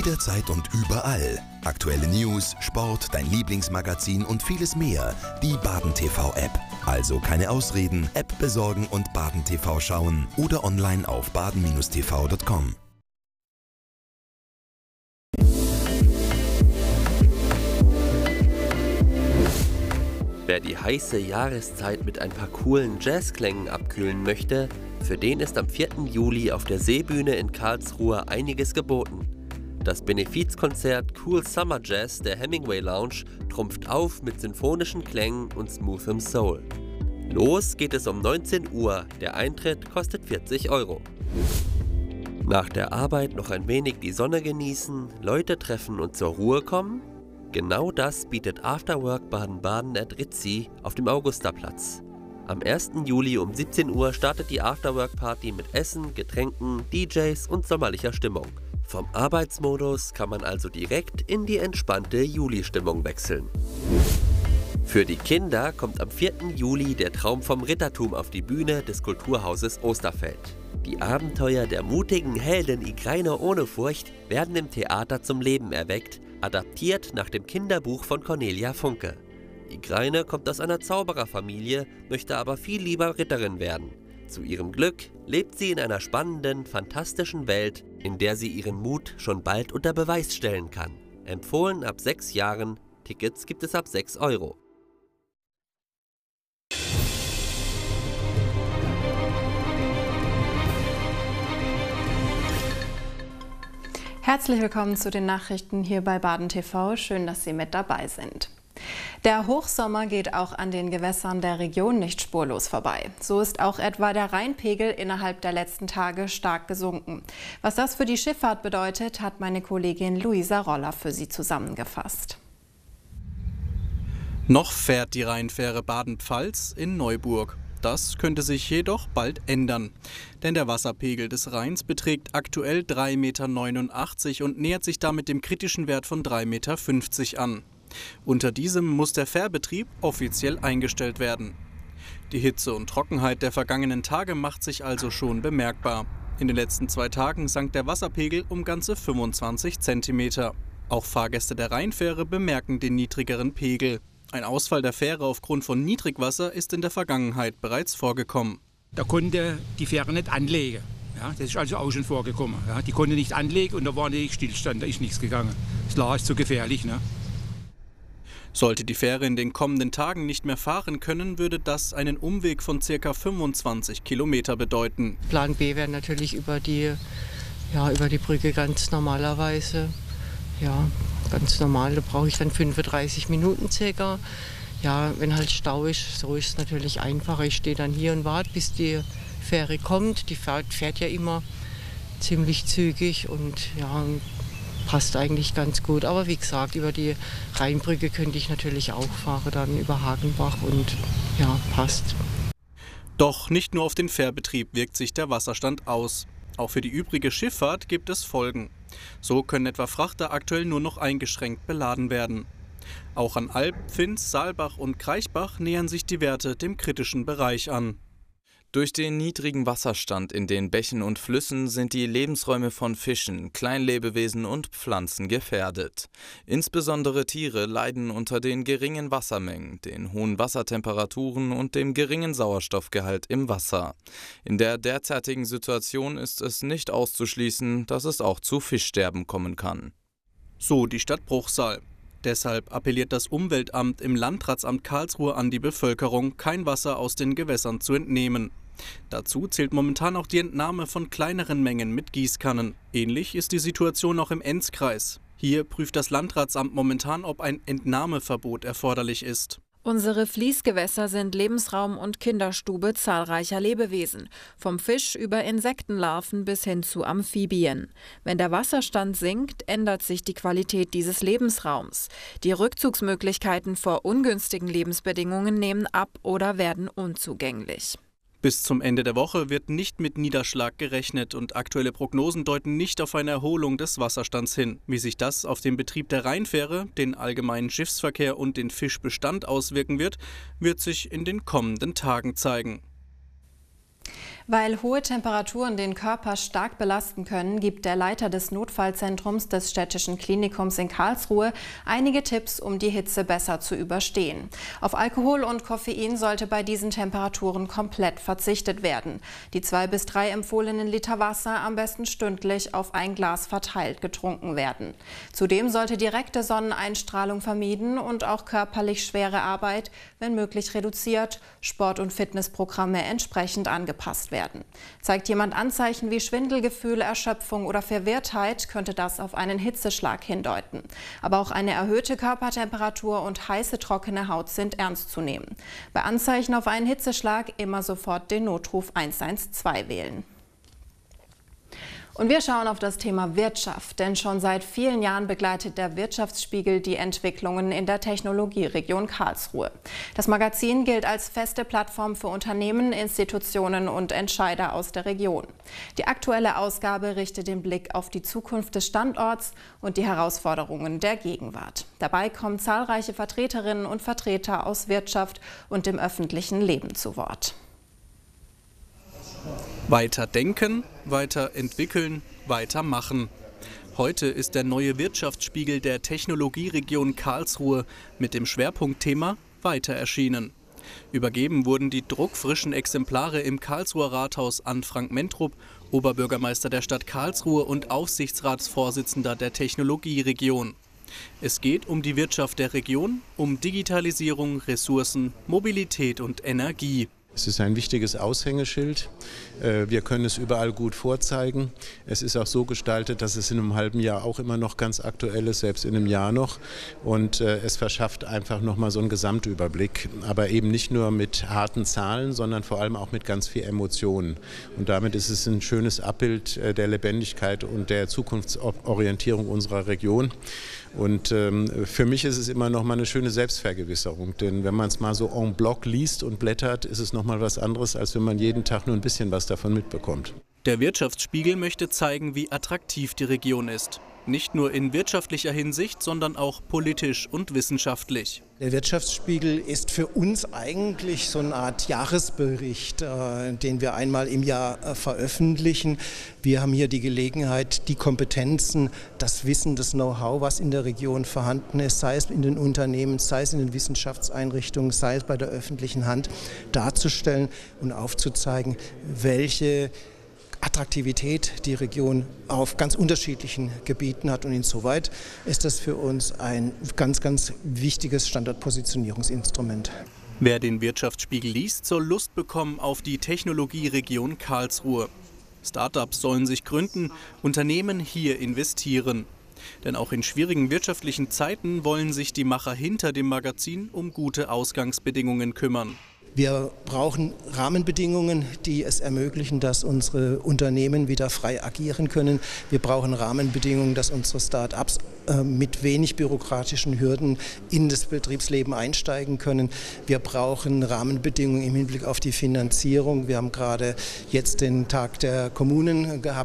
Jederzeit und überall. Aktuelle News, Sport, dein Lieblingsmagazin und vieles mehr. Die BadenTV-App. Also keine Ausreden, App besorgen und BadenTV schauen oder online auf baden-tv.com. Wer die heiße Jahreszeit mit ein paar coolen Jazzklängen abkühlen möchte, für den ist am 4. Juli auf der Seebühne in Karlsruhe einiges geboten. Das Benefizkonzert Cool Summer Jazz der Hemingway Lounge trumpft auf mit sinfonischen Klängen und smoothim Soul. Los geht es um 19 Uhr, der Eintritt kostet 40 €. Nach der Arbeit noch ein wenig die Sonne genießen, Leute treffen und zur Ruhe kommen? Genau das bietet Afterwork Baden-Baden at Ritzi auf dem Augusterplatz. Am 1. Juli um 17 Uhr startet die Afterwork-Party mit Essen, Getränken, DJs und sommerlicher Stimmung. Vom Arbeitsmodus kann man also direkt in die entspannte Juli-Stimmung wechseln. Für die Kinder kommt am 4. Juli der Traum vom Rittertum auf die Bühne des Kulturhauses Osterfeld. Die Abenteuer der mutigen Heldin Igraine ohne Furcht werden im Theater zum Leben erweckt, adaptiert nach dem Kinderbuch von Cornelia Funke. Igraine kommt aus einer Zaubererfamilie, möchte aber viel lieber Ritterin werden. Zu ihrem Glück lebt sie in einer spannenden, fantastischen Welt, in der sie ihren Mut schon bald unter Beweis stellen kann. Empfohlen ab 6 Jahren, Tickets gibt es ab 6 €. Herzlich willkommen zu den Nachrichten hier bei BadenTV. Schön, dass Sie mit dabei sind. Der Hochsommer geht auch an den Gewässern der Region nicht spurlos vorbei. So ist auch etwa der Rheinpegel innerhalb der letzten Tage stark gesunken. Was das für die Schifffahrt bedeutet, hat meine Kollegin Luisa Roller für Sie zusammengefasst. Noch fährt die Rheinfähre Baden-Pfalz in Neuburg. Das könnte sich jedoch bald ändern, denn der Wasserpegel des Rheins beträgt aktuell 3,89 Meter und nähert sich damit dem kritischen Wert von 3,50 Meter an. Unter diesem muss der Fährbetrieb offiziell eingestellt werden. Die Hitze und Trockenheit der vergangenen Tage macht sich also schon bemerkbar. In den letzten 2 Tagen sank der Wasserpegel um ganze 25 Zentimeter. Auch Fahrgäste der Rheinfähre bemerken den niedrigeren Pegel. Ein Ausfall der Fähre aufgrund von Niedrigwasser ist in der Vergangenheit bereits vorgekommen. Da konnte die Fähre nicht anlegen. Ja, das ist also auch schon vorgekommen. Ja, die konnte nicht anlegen und da war nicht Stillstand, da ist nichts gegangen. Das Lager ist zu gefährlich. Ne? Sollte die Fähre in den kommenden Tagen nicht mehr fahren können, würde das einen Umweg von ca. 25 Kilometer bedeuten. Plan B wäre natürlich über die Brücke ganz normalerweise. Ja, ganz normal, da brauche ich dann 35 Minuten circa. Ja, wenn halt Stau ist, so ist es natürlich einfacher. Ich stehe dann hier und warte, bis die Fähre kommt. Die fährt ja immer ziemlich zügig und ja, passt eigentlich ganz gut. Aber wie gesagt, über die Rheinbrücke könnte ich natürlich auch fahren, dann über Hagenbach und ja, passt. Doch nicht nur auf den Fährbetrieb wirkt sich der Wasserstand aus. Auch für die übrige Schifffahrt gibt es Folgen. So können etwa Frachter aktuell nur noch eingeschränkt beladen werden. Auch an Alb, Pfinz, Saalbach und Kraichbach nähern sich die Werte dem kritischen Bereich an. Durch den niedrigen Wasserstand in den Bächen und Flüssen sind die Lebensräume von Fischen, Kleinlebewesen und Pflanzen gefährdet. Insbesondere Tiere leiden unter den geringen Wassermengen, den hohen Wassertemperaturen und dem geringen Sauerstoffgehalt im Wasser. In der derzeitigen Situation ist es nicht auszuschließen, dass es auch zu Fischsterben kommen kann. So die Stadt Bruchsal. Deshalb appelliert das Umweltamt im Landratsamt Karlsruhe an die Bevölkerung, kein Wasser aus den Gewässern zu entnehmen. Dazu zählt momentan auch die Entnahme von kleineren Mengen mit Gießkannen. Ähnlich ist die Situation auch im Enzkreis. Hier prüft das Landratsamt momentan, ob ein Entnahmeverbot erforderlich ist. Unsere Fließgewässer sind Lebensraum und Kinderstube zahlreicher Lebewesen, vom Fisch über Insektenlarven bis hin zu Amphibien. Wenn der Wasserstand sinkt, ändert sich die Qualität dieses Lebensraums. Die Rückzugsmöglichkeiten vor ungünstigen Lebensbedingungen nehmen ab oder werden unzugänglich. Bis zum Ende der Woche wird nicht mit Niederschlag gerechnet und aktuelle Prognosen deuten nicht auf eine Erholung des Wasserstands hin. Wie sich das auf den Betrieb der Rheinfähre, den allgemeinen Schiffsverkehr und den Fischbestand auswirken wird, wird sich in den kommenden Tagen zeigen. Weil hohe Temperaturen den Körper stark belasten können, gibt der Leiter des Notfallzentrums des Städtischen Klinikums in Karlsruhe einige Tipps, um die Hitze besser zu überstehen. Auf Alkohol und Koffein sollte bei diesen Temperaturen komplett verzichtet werden. Die 2 bis 3 empfohlenen Liter Wasser am besten stündlich auf ein Glas verteilt getrunken werden. Zudem sollte direkte Sonneneinstrahlung vermieden und auch körperlich schwere Arbeit, wenn möglich reduziert, Sport- und Fitnessprogramme entsprechend angepasst werden. Zeigt jemand Anzeichen wie Schwindelgefühl, Erschöpfung oder Verwirrtheit, könnte das auf einen Hitzeschlag hindeuten. Aber auch eine erhöhte Körpertemperatur und heiße, trockene Haut sind ernst zu nehmen. Bei Anzeichen auf einen Hitzeschlag immer sofort den Notruf 112 wählen. Und wir schauen auf das Thema Wirtschaft, denn schon seit vielen Jahren begleitet der Wirtschaftsspiegel die Entwicklungen in der Technologieregion Karlsruhe. Das Magazin gilt als feste Plattform für Unternehmen, Institutionen und Entscheider aus der Region. Die aktuelle Ausgabe richtet den Blick auf die Zukunft des Standorts und die Herausforderungen der Gegenwart. Dabei kommen zahlreiche Vertreterinnen und Vertreter aus Wirtschaft und dem öffentlichen Leben zu Wort. Weiter denken, weiter entwickeln, weiter machen. Heute ist der neue Wirtschaftsspiegel der Technologieregion Karlsruhe mit dem Schwerpunktthema Weiter erschienen. Übergeben wurden die druckfrischen Exemplare im Karlsruher Rathaus an Frank Mentrup, Oberbürgermeister der Stadt Karlsruhe und Aufsichtsratsvorsitzender der Technologieregion. Es geht um die Wirtschaft der Region, um Digitalisierung, Ressourcen, Mobilität und Energie. Es ist ein wichtiges Aushängeschild. Wir können es überall gut vorzeigen. Es ist auch so gestaltet, dass es in einem halben Jahr auch immer noch ganz aktuell ist, selbst in einem Jahr noch. Und es verschafft einfach nochmal so einen Gesamtüberblick. Aber eben nicht nur mit harten Zahlen, sondern vor allem auch mit ganz viel Emotionen. Und damit ist es ein schönes Abbild der Lebendigkeit und der Zukunftsorientierung unserer Region. Und für mich ist es immer noch mal eine schöne Selbstvergewisserung, denn wenn man es mal so en bloc liest und blättert, ist es noch mal was anderes, als wenn man jeden Tag nur ein bisschen was davon mitbekommt. Der Wirtschaftsspiegel möchte zeigen, wie attraktiv die Region ist. Nicht nur in wirtschaftlicher Hinsicht, sondern auch politisch und wissenschaftlich. Der Wirtschaftsspiegel ist für uns eigentlich so eine Art Jahresbericht, den wir einmal im Jahr veröffentlichen. Wir haben hier die Gelegenheit, die Kompetenzen, das Wissen, das Know-how, was in der Region vorhanden ist, sei es in den Unternehmen, sei es in den Wissenschaftseinrichtungen, sei es bei der öffentlichen Hand, darzustellen und aufzuzeigen, welche Attraktivität die Region auf ganz unterschiedlichen Gebieten hat. Und insoweit ist das für uns ein ganz, ganz wichtiges Standortpositionierungsinstrument. Wer den Wirtschaftsspiegel liest, soll Lust bekommen auf die Technologieregion Karlsruhe. Startups sollen sich gründen, Unternehmen hier investieren. Denn auch in schwierigen wirtschaftlichen Zeiten wollen sich die Macher hinter dem Magazin um gute Ausgangsbedingungen kümmern. Wir brauchen Rahmenbedingungen, die es ermöglichen, dass unsere Unternehmen wieder frei agieren können. Wir brauchen Rahmenbedingungen, dass unsere Start-ups mit wenig bürokratischen Hürden in das Betriebsleben einsteigen können. Wir brauchen Rahmenbedingungen im Hinblick auf die Finanzierung. Wir haben gerade jetzt den Tag der Kommunen gehabt.